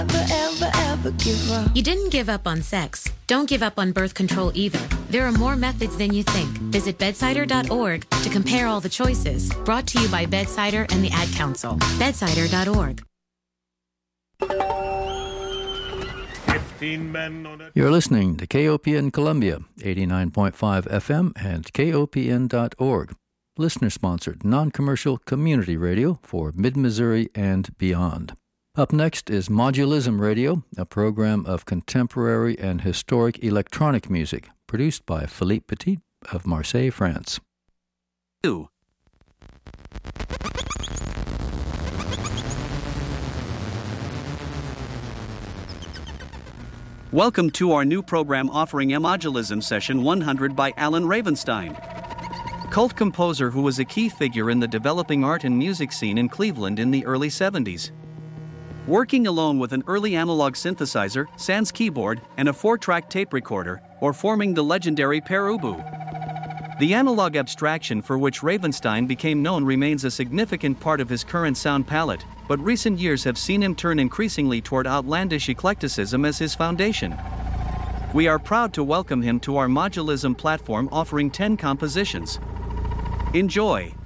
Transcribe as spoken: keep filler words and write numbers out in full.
ever, ever give up. You didn't give up on sex. Don't give up on birth control either. There are more methods than you think. Visit bedsider dot org to compare all the choices. Brought to you by Bedsider and the Ad Council. bedsider dot org. You're listening to K O P N Columbia, eighty-nine point five F M and K O P N dot org. Listener-sponsored, non-commercial community radio for Mid-Missouri and beyond. Up next is Modulism Radio, a program of contemporary and historic electronic music, produced by Philippe Petit of Marseille, France. Two. Welcome to our new program offering Modulism Session one hundred by Alan Ravenstein, cult composer who was a key figure in the developing art and music scene in Cleveland in the early seventies. Working alone with an early analog synthesizer, sans keyboard, and a four-track tape recorder, or forming the legendary Pere Ubu. The analog abstraction for which Ravenstein became known remains a significant part of his current sound palette, but recent years have seen him turn increasingly toward outlandish eclecticism as his foundation. We are proud to welcome him to our Modulism platform offering ten compositions. Enjoy!